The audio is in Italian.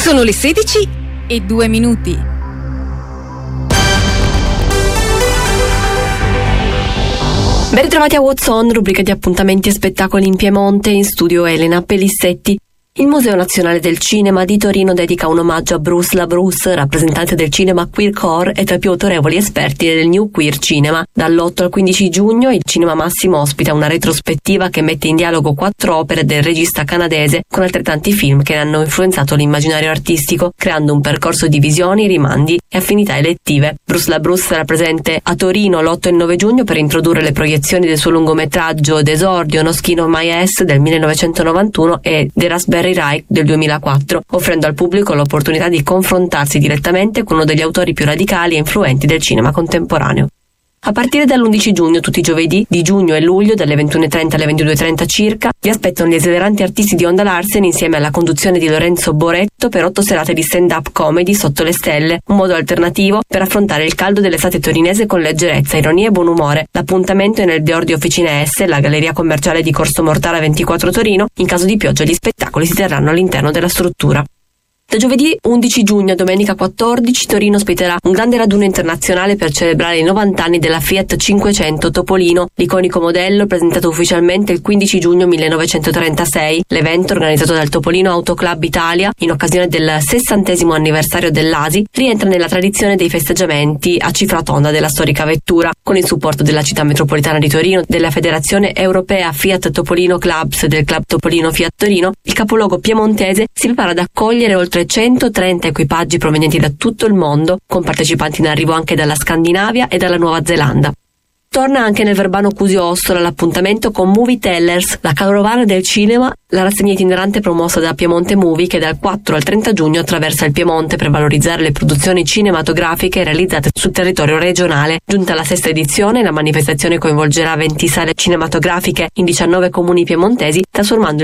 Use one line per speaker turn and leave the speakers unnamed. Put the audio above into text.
Sono le 16:02. Ben ritrovati a What's On, rubrica di appuntamenti e spettacoli in Piemonte. In studio Elena Pellissetti. Il Museo Nazionale del Cinema di Torino dedica un omaggio a Bruce LaBruce, rappresentante del cinema queercore e tra i più autorevoli esperti del New Queer Cinema. Dall'8 al 15 giugno il Cinema Massimo ospita una retrospettiva che mette in dialogo 4 opere del regista canadese con altrettanti film che hanno influenzato l'immaginario artistico, creando un percorso di visioni, rimandi e affinità elettive. Bruce LaBruce sarà presente a Torino l'8 e il 9 giugno per introdurre le proiezioni del suo lungometraggio d'esordio No Skin on My Ass del 1991 e The Raspberry Reich del 2004, offrendo al pubblico l'opportunità di confrontarsi direttamente con uno degli autori più radicali e influenti del cinema contemporaneo. A partire dall'11 giugno, tutti i giovedì di giugno e luglio, dalle 21:30 alle 22:30 circa, vi aspettano gli esileranti artisti di Onda Larsen insieme alla conduzione di Lorenzo Boretto per 8 serate di stand-up comedy sotto le stelle, un modo alternativo per affrontare il caldo dell'estate torinese con leggerezza, ironia e buon umore. L'appuntamento è nel Deordio Officine S, la galleria commerciale di Corso Mortara 24 Torino. In caso di pioggia gli spettacoli si terranno all'interno della struttura. Da giovedì 11 giugno a domenica 14 Torino ospiterà un grande raduno internazionale per celebrare i 90 anni della Fiat 500 Topolino, l'iconico modello presentato ufficialmente il 15 giugno 1936. L'evento, organizzato dal Topolino Auto Club Italia in occasione del 60° anniversario dell'ASI, rientra nella tradizione dei festeggiamenti a cifra tonda della storica vettura. Con il supporto della città metropolitana di Torino, della Federazione Europea Fiat Topolino Clubs e del Club Topolino Fiat Torino, il capoluogo piemontese si prepara ad accogliere oltre 130 equipaggi provenienti da tutto il mondo, con partecipanti in arrivo anche dalla Scandinavia e dalla Nuova Zelanda. Torna anche nel Verbano Cusio Ossola l'appuntamento con Movie Tellers, la carovana del cinema, la rassegna itinerante promossa da Piemonte Movie che dal 4 al 30 giugno attraversa il Piemonte per valorizzare le produzioni cinematografiche realizzate sul territorio regionale. Giunta la 6ª edizione, la manifestazione coinvolgerà 20 sale cinematografiche in 19 comuni piemontesi, trasformando